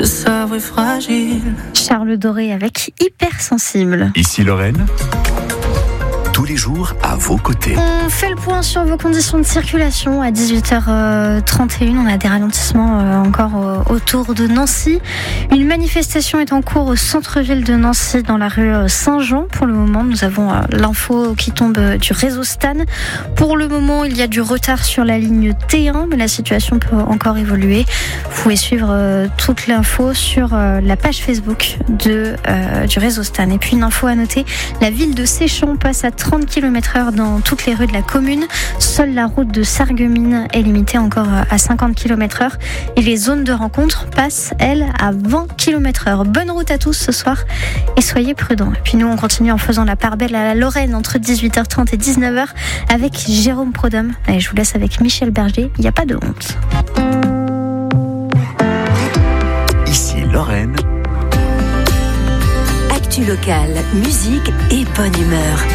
sabre est fragile. Charles Doré avec Hypersensible. Ici Lorraine, tous les jours à vos côtés. On fait le point sur vos conditions de circulation à 18h31. On a des ralentissements encore autour de Nancy. Une manifestation est en cours au centre-ville de Nancy, dans la rue Saint-Jean. Pour le moment, nous avons l'info qui tombe du réseau Stan. Pour le moment, il y a du retard sur la ligne T1, mais la situation peut encore évoluer. Vous pouvez suivre toute l'info sur la page Facebook du réseau Stan. Et puis une info à noter, la ville de Séchamps passe à 30 km/h dans toutes les rues de la commune. Seule la route de Sarreguemines est limitée encore à 50 km/h et les zones de rencontre passent, elles, à 20 km/h. Bonne route à tous ce soir et soyez prudents. Et puis nous, on continue en faisant la part belle à la Lorraine entre 18h30 et 19h avec Jérôme Prodhomme. Allez, je vous laisse avec Michel Berger. Il n'y a pas de honte. Ici Lorraine. Actu locale, musique et bonne humeur.